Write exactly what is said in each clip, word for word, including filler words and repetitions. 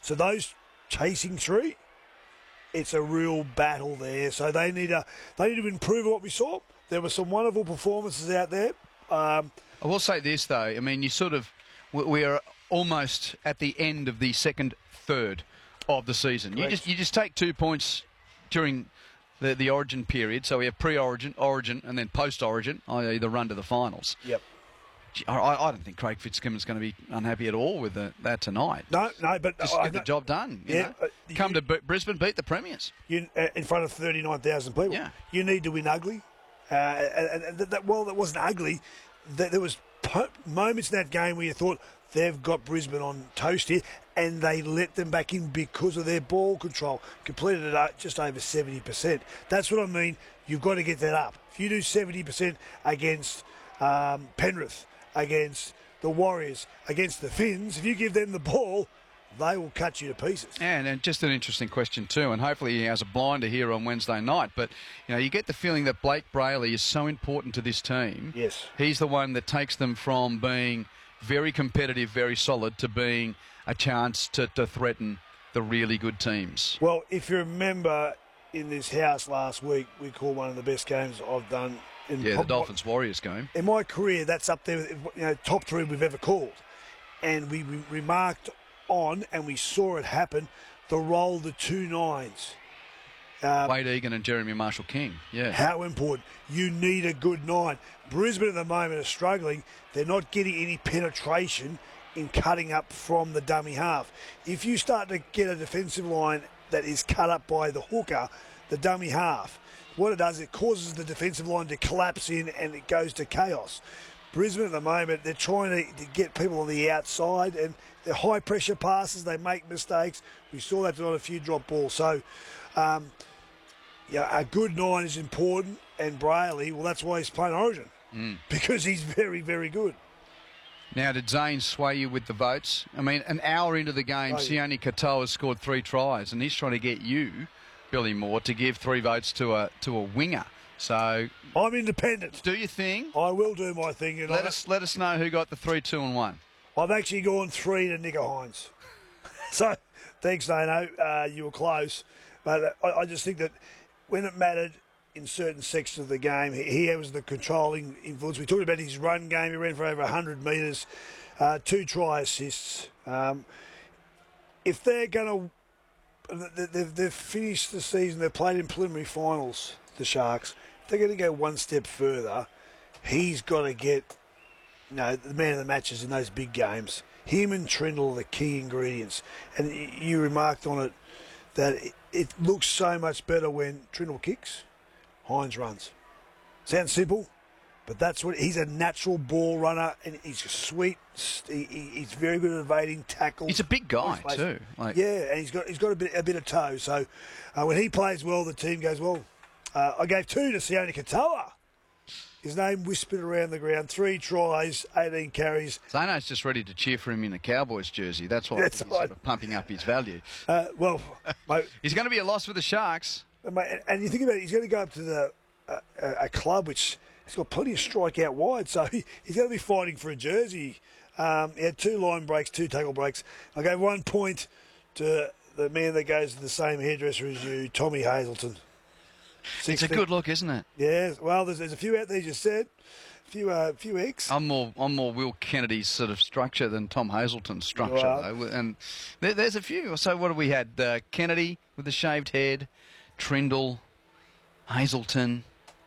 So those chasing three, it's a real battle there. So they need to they need to improve what we saw. There were some wonderful performances out there. Um, I will say this though. I mean, you sort of we- we are almost at the end of the second third of the season. Correct. You just you just take two points during the the Origin period. So we have pre-Origin, Origin, and then post-Origin, that is the run to the finals. Yep. I, I don't think Craig Fitzgibbon's going to be unhappy at all with the, that tonight. No, no, but Just I- get the I- job done. You Yeah, know? uh, Come you- to B- Brisbane, beat the Premiers. You, uh, in front of thirty-nine thousand people. Yeah. You need to win ugly. Uh, and, and that, well, that wasn't ugly. That there was po- moments in that game where you thought they've got Brisbane on toast here, and they let them back in because of their ball control. Completed it at just over seventy percent. That's what I mean. You've got to get that up. If you do seventy percent against um, Penrith, against the Warriors, against the Finns, if you give them the ball, they will cut you to pieces. And, and just an interesting question too, and hopefully he has a blinder here on Wednesday night. But you know, you get the feeling that Blake Brayley is so important to this team. Yes. He's the one that takes them from being very competitive, very solid, to being a chance to, to threaten the really good teams. Well, if you remember in this house last week, we called one of the best games I've done. In Yeah, the prob- Dolphins Warriors game. In my career, that's up there with, you know, top three we've ever called. And we, we remarked on, and we saw it happen, the role the two nines. Um, Wade Egan and Jeremy Marshall-King. Yeah. How important. You need a good nine. Brisbane at the moment are struggling. They're not getting any penetration in cutting up from the dummy half. If you start to get a defensive line that is cut up by the hooker, the dummy half, what it does, it causes the defensive line to collapse in and it goes to chaos. Brisbane at the moment, they're trying to, to get people on the outside, and they're high pressure passes, they make mistakes. We saw that on a few drop balls. So, um, yeah, a good nine is important, and Brayley, well, that's why he's playing Origin, Mm. because he's very, very good. Now, did Zane sway you with the votes? I mean, an hour into the game, Oh, yeah. Sione Katoa has scored three tries, and he's trying to get you, Billy Moore, to give three votes to a to a winger. So, I'm independent. do your thing. I will do my thing. And Let I, us let us know who got the three, two, and one. I've actually gone three to Nicker Hines. So, thanks, Dano. Uh, you were close. But I, I just think that when it mattered in certain sections of the game, he, he was the controlling influence. We talked about his run game. He ran for over one hundred metres, uh, two try assists. Um, if they're going to... They've, they've finished the season. They've played in preliminary finals, the Sharks. If they're going to go one step further, he's got to get... You know, the man of the matches in those big games. Him and Trindle are the key ingredients. And y- you remarked on it that it, it looks so much better when Trindle kicks, Hines runs. Sounds simple, but that's what he's a natural ball runner, and he's sweet. He, he, he's very good at evading tackles. He's a big guy too. Like, Yeah, and he's got he's got a bit a bit of toe. So uh, when he plays well, the team goes well. Uh, I gave two to Sione Katoa. His name whispered around the ground. Three tries, eighteen carries. Zano's just ready to cheer for him in a Cowboys jersey. That's why That's he's right. sort of pumping up his value. Uh, well, mate, He's going to be a loss for the Sharks. mate, and you think about it, he's going to go up to the uh, a, a club which has got plenty of strike out wide, so he, he's going to be fighting for a jersey. Um, he had two line breaks, two tackle breaks. I gave one point to the man that goes to the same hairdresser as you, Tommy Hazelton. It's a good look, isn't it? Yeah, well, there's, there's a few out there, you said. A few, uh, few eggs. I'm more, I'm more Will Kennedy's sort of structure than Tom Hazelton's structure, are. though. And there, there's a few. So what have we had? Uh, Kennedy with the shaved head, Trindle, Hazelton,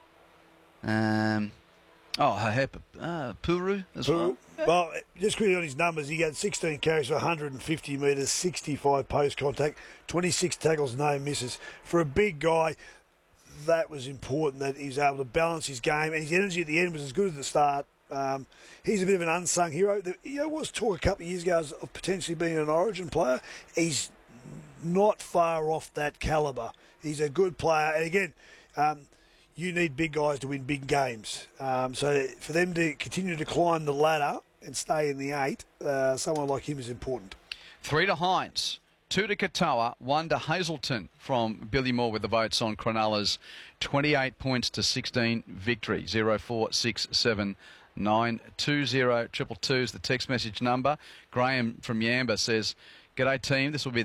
um, oh, Hahep, uh, Puru as well. Well, just quickly on his numbers, he had sixteen carries for one hundred fifty metres, sixty-five post contact, twenty-six tackles, no misses. For a big guy, that was important that he was able to balance his game, and his energy at the end was as good as the start. Um, he's a bit of an unsung hero. There you know, was talk a couple of years ago of potentially being an Origin player. He's not far off that calibre. He's a good player, and again, um, you need big guys to win big games. Um, so for them to continue to climb the ladder and stay in the eight, uh, someone like him is important. Three to Hines, two to Katoa, one to Hazelton from Billy Moore with the votes on Cronulla's twenty-eight points to sixteen victory. zero four six seven nine two zero triple two is the text message number. Graham from Yamba says, "G'day team, this will be